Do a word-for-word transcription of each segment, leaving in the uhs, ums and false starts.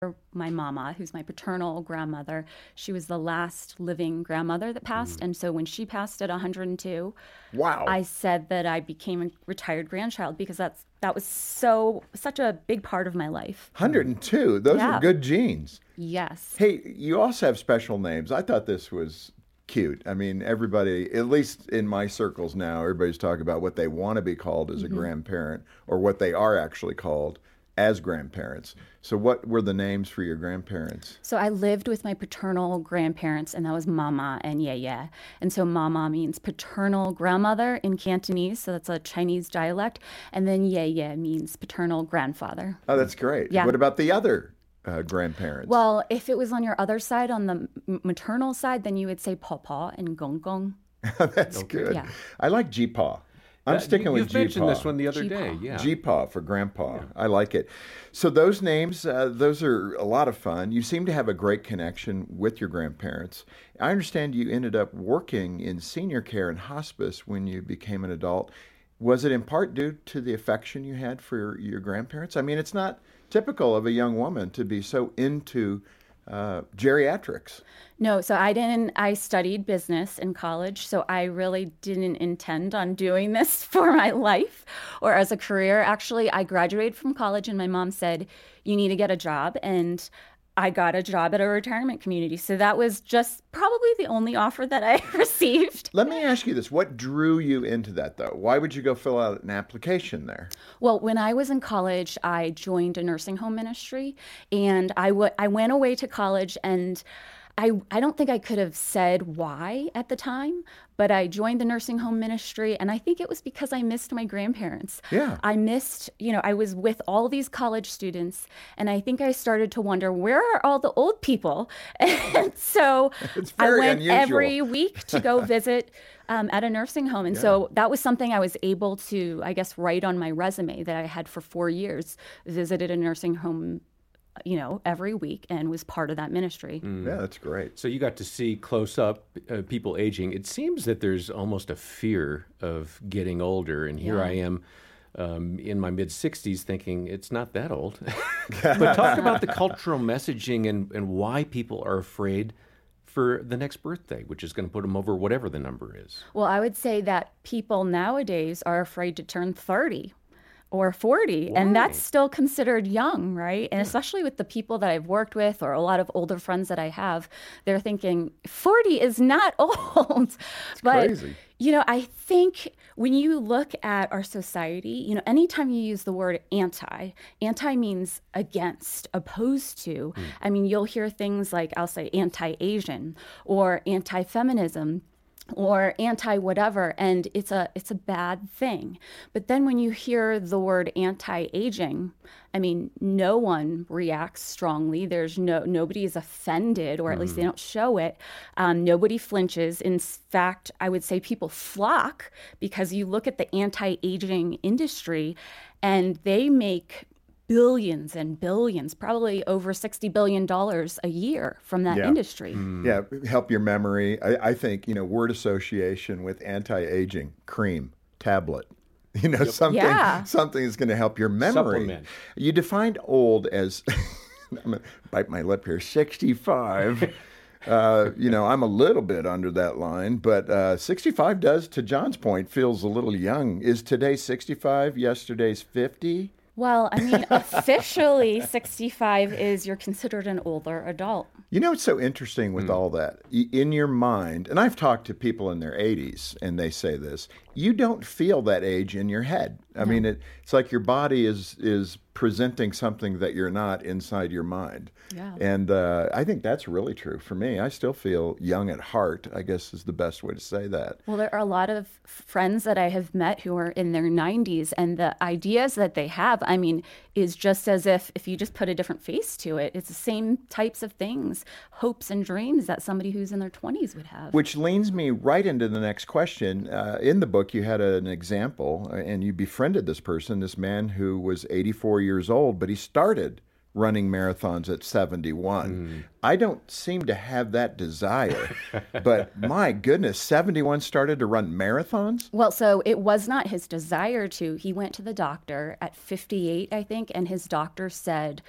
my mama, who's my paternal grandmother. She was the last living grandmother that passed. Mm. And so when she passed at one hundred two, Wow. I said that I became a retired grandchild because that's that was so such a big part of my life. one hundred two. Those Yeah. are good genes. Yes. Hey, you also have special names. I thought this was cute. I mean, everybody, at least in my circles now, everybody's talking about what they want to be called as a Mhm. grandparent or what they are actually called as grandparents. So what were the names for your grandparents? So I lived with my paternal grandparents, and that was Mama and Yeye. And so Mama means paternal grandmother in Cantonese, so that's a Chinese dialect. And then Yeye means paternal grandfather. Oh, that's great. Yeah. What about the other uh, grandparents? Well, if it was on your other side, on the m- maternal side, then you would say Papa and Gong Gong. That's good. Yeah. I like G-Paw. I'm Uh, sticking you- with You've G-Paw. mentioned this one the other G-Paw. day. Yeah. G-Paw for grandpa. I like it. So those names, uh, those are a lot of fun. You seem to have a great connection with your grandparents. I understand you ended up working in senior care and hospice when you became an adult. Was it in part due to the affection you had for your grandparents? I mean, it's not typical of a young woman to be so into uh, geriatrics. No, so I didn't, I studied business in college, so I really didn't intend on doing this for my life or as a career. Actually, I graduated from college and my mom said, you need to get a job. And I got a job at a retirement community. So that was just probably the only offer that I received. Let me ask you this. What drew you into that, though? Why would you go fill out an application there? Well, when I was in college, I joined a nursing home ministry, and I w- I went away to college, and I, I don't think I could have said why at the time, but I joined the nursing home ministry, and I think it was because I missed my grandparents. Yeah. I missed, you know, I was with all these college students, and I think I started to wonder, where are all the old people? And so It's I very went unusual. every week to go visit um, at a nursing home. And so that was something I was able to, I guess, write on my resume that I had for four years, visited a nursing home, you know, every week and was part of that ministry. Yeah, that's great. So you got to see close up uh, people aging. It seems that there's almost a fear of getting older, and here Yeah. I am um, in my mid sixties thinking it's not that old. But talk about the cultural messaging and, and why people are afraid for the next birthday, which is going to put them over whatever the number is. Well, I would say that people nowadays are afraid to turn thirty or forty, Why? and that's still considered young, right? And especially with the people that I've worked with or a lot of older friends that I have, they're thinking forty is not old. But crazy. you know, I think when you look at our society, you know, anytime you use the word anti, anti means against, opposed to. I mean, you'll hear things like, I'll say anti-Asian or anti-feminism or anti-whatever, and it's a it's a bad thing. But then when you hear the word anti-aging, I mean, no one reacts strongly. There's no nobody is offended, or at least they don't show it. Um, nobody flinches. In fact, I would say people flock because you look at the anti-aging industry, and they make billions and billions, probably over sixty billion dollars a year from that Yeah. industry. Yeah, help your memory. I, I think, you know, word association with anti-aging, cream, tablet. You know, something Yeah. something is going to help your memory. Supplement. You defined old as, I'm going to bite my lip here, sixty-five. Uh, you know, I'm a little bit under that line, but uh, sixty-five does, to John's point, feels a little young. Is today sixty-five, yesterday's fifty? Well, I mean, officially sixty-five is you're considered an older adult. You know, it's so interesting with all that. Y- In your mind, and I've talked to people in their eighties, and they say this, you don't feel that age in your head. I mean, it, it's like your body is is presenting something that you're not inside your mind. Yeah. And uh, I think that's really true for me. I still feel young at heart, I guess is the best way to say that. Well, there are a lot of friends that I have met who are in their nineties, and the ideas that they have, I mean, is just as if if you just put a different face to it, it's the same types of things, hopes and dreams that somebody who's in their twenties would have. Which leads me right into the next question. Uh, in the book, you had an example, uh, and you befriended this person, this man who was eighty-four years old, but he started running marathons at seventy-one. I don't seem to have that desire, but my goodness, seventy-one started to run marathons? Well, so it was not his desire to. He went to the doctor at fifty-eight, I think, and his doctor said,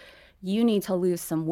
you need to lose some